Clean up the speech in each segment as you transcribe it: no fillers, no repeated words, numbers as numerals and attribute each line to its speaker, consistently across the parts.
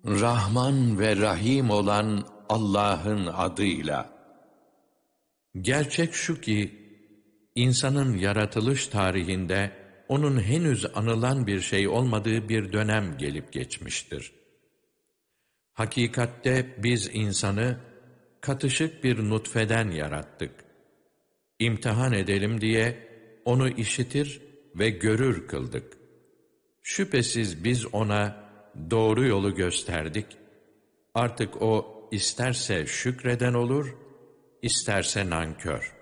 Speaker 1: Rahman ve Rahim olan Allah'ın adıyla. Gerçek şu ki, insanın yaratılış tarihinde onun henüz anılan bir şey olmadığı bir dönem gelip geçmiştir. Hakikatte biz insanı katışık bir nutfeden yarattık. İmtihan edelim diye onu işitir ve görür kıldık. Şüphesiz biz ona doğru yolu gösterdik. Artık o isterse şükreden olur, isterse nankör.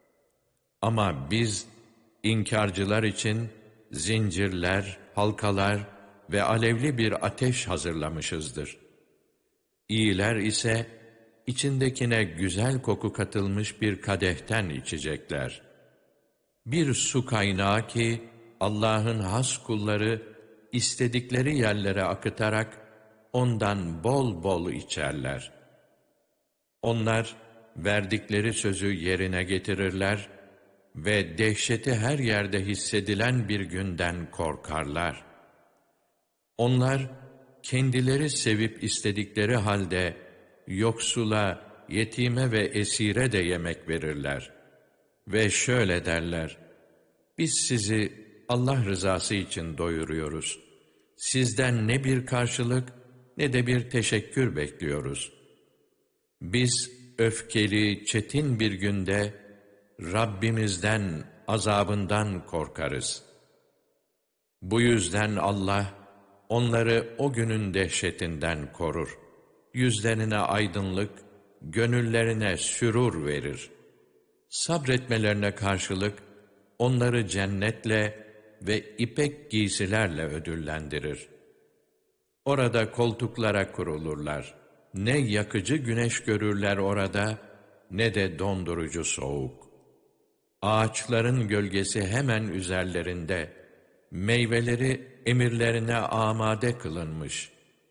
Speaker 1: Ama biz inkarcılar için zincirler, halkalar ve alevli bir ateş hazırlamışızdır. İyiler ise içindekine güzel koku katılmış bir kadehten içecekler. Bir su kaynağı ki Allah'ın has kulları istedikleri yerlere akıtarak ondan bol bol içerler. Onlar verdikleri sözü yerine getirirler ve dehşeti her yerde hissedilen bir günden korkarlar. Onlar kendileri sevip istedikleri halde yoksula, yetime ve esire de yemek verirler. Ve şöyle derler: biz sizi Allah rızası için doyuruyoruz. Sizden ne bir karşılık ne de bir teşekkür bekliyoruz. Biz öfkeli, çetin bir günde Rabbimizden, azabından korkarız. Bu yüzden Allah onları o günün dehşetinden korur. Yüzlerine aydınlık, gönüllerine sürur verir. Sabretmelerine karşılık onları cennetle ve ipek giysilerle ödüllendirir. Orada koltuklara kurulurlar. Ne yakıcı güneş görürler orada, ne de dondurucu soğuk. Ağaçların gölgesi hemen üzerlerinde, meyveleri emirlerine amade kılınmış.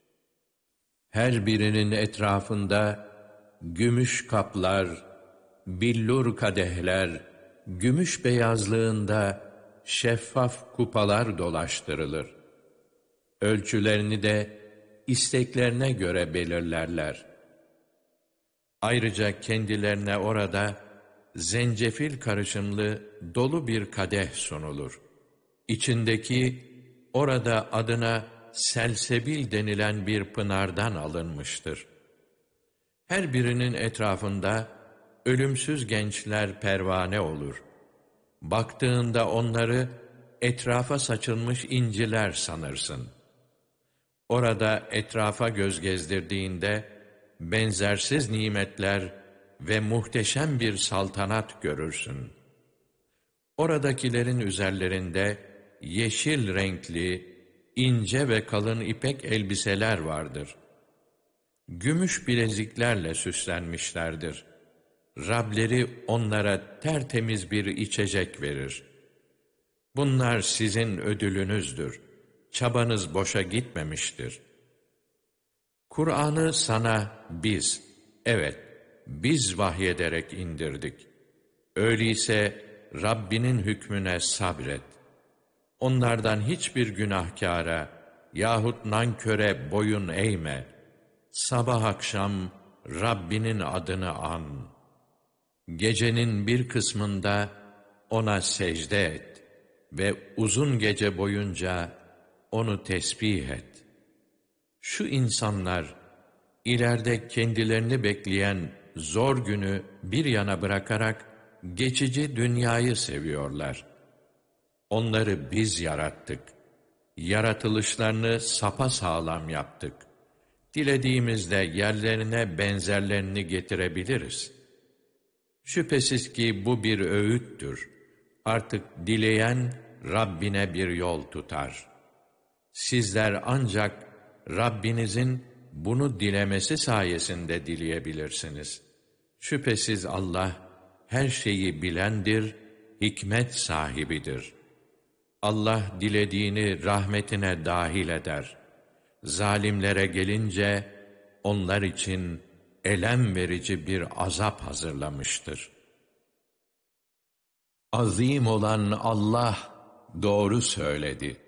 Speaker 1: Her birinin etrafında gümüş kaplar, billur kadehler, gümüş beyazlığında şeffaf kupalar dolaştırılır. Ölçülerini de isteklerine göre belirlerler. Ayrıca kendilerine orada zencefil karışımlı dolu bir kadeh sunulur. İçindeki orada adına selsebil denilen bir pınardan alınmıştır. Her birinin etrafında ölümsüz gençler pervane olur. Baktığında onları etrafa saçılmış inciler sanırsın. Orada etrafa göz gezdirdiğinde benzersiz nimetler ve muhteşem bir saltanat görürsün. Oradakilerin üzerlerinde yeşil renkli, ince ve kalın ipek elbiseler vardır. Gümüş bileziklerle süslenmişlerdir. Rableri onlara tertemiz bir içecek verir. Bunlar sizin ödülünüzdür. Çabanız boşa gitmemiştir. Kur'an'ı sana biz, evet, biz vahyederek indirdik. Öyleyse Rabbinin hükmüne sabret. Onlardan hiçbir günahkâra yahut nanköre boyun eğme. Sabah akşam Rabbinin adını an. Gecenin bir kısmında ona secde et ve uzun gece boyunca onu tesbih et. Şu insanlar ileride kendilerini bekleyen zor günü bir yana bırakarak geçici dünyayı seviyorlar. Onları biz yarattık. Yaratılışlarını sapasağlam yaptık. Dilediğimizde yerlerine benzerlerini getirebiliriz. Şüphesiz ki bu bir öğüttür. Artık dileyen Rabbine bir yol tutar. Sizler ancak Rabbinizin bunu dilemesi sayesinde dileyebilirsiniz. Şüphesiz Allah her şeyi bilendir, hikmet sahibidir. Allah dilediğini rahmetine dahil eder. Zalimlere gelince onlar için elem verici bir azap hazırlamıştır. Azim olan Allah doğru söyledi.